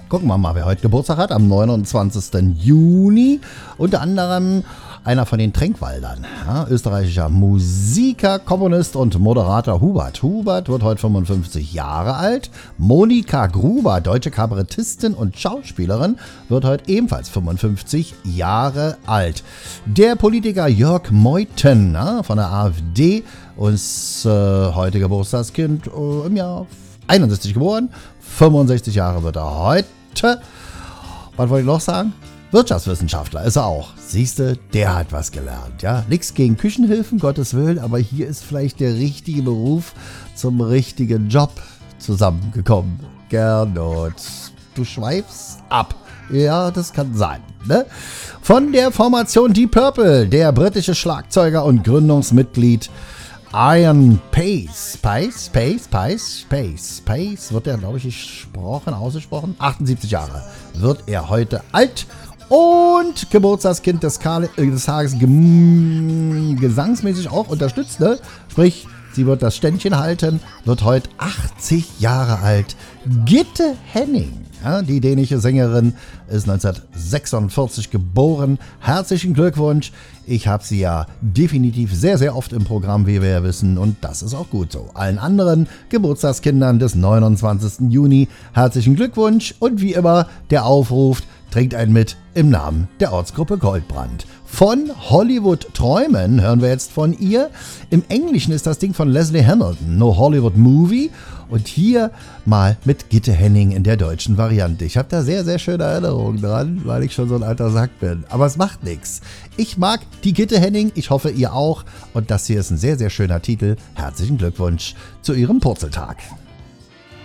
Gucken wir mal, wer heute Geburtstag hat, am 29. Juni. Unter anderem einer von den Tränkwaldern, ja, österreichischer Musiker, Komponist und Moderator Hubert. Hubert wird heute 55 Jahre alt. Monika Gruber, deutsche Kabarettistin und Schauspielerin, wird heute ebenfalls 55 Jahre alt. Der Politiker Jörg Meuthen, ja, von der AfD, ist heute Geburtstagskind, im Jahr 61 geboren. 65 Jahre wird er heute. Was wollte ich noch sagen? Wirtschaftswissenschaftler ist er auch. Siehste, der hat was gelernt. Ja? Nichts gegen Küchenhilfen, Gottes Willen, aber hier ist vielleicht der richtige Beruf zum richtigen Job zusammengekommen. Gernot, du schweifst ab. Ja, das kann sein. Ne? Von der Formation Deep Purple, der britische Schlagzeuger und Gründungsmitglied Ian Pace, wird er, glaube ich, ausgesprochen, 78 Jahre wird er heute alt. Und Geburtstagskind des Tages gesangsmäßig auch unterstützt, ne? Sprich, sie wird das Ständchen halten, wird heute 80 Jahre alt. Gitte Henning, ja, die dänische Sängerin, ist 1946 geboren. Herzlichen Glückwunsch. Ich habe sie ja definitiv sehr, sehr oft im Programm, wie wir ja wissen, und das ist auch gut so. Allen anderen Geburtstagskindern des 29. Juni herzlichen Glückwunsch und wie immer der Aufruf: Trinkt einen mit im Namen der Ortsgruppe Goldbrand. Von Hollywood Träumen hören wir jetzt von ihr. Im Englischen ist das Ding von Leslie Hamilton, No Hollywood Movie. Und hier mal mit Gitte Henning in der deutschen Variante. Ich habe da sehr, sehr schöne Erinnerungen dran, weil ich schon so ein alter Sack bin. Aber es macht nichts. Ich mag die Gitte Henning, ich hoffe ihr auch. Und das hier ist ein sehr, sehr schöner Titel. Herzlichen Glückwunsch zu ihrem Purzeltag.